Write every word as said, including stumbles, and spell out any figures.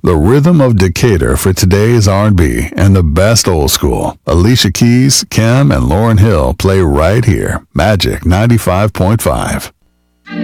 The rhythm of Decatur for today's R and B and the best old school. Alicia Keys, Kim, and Lauryn Hill play right here. Magic ninety-five point five.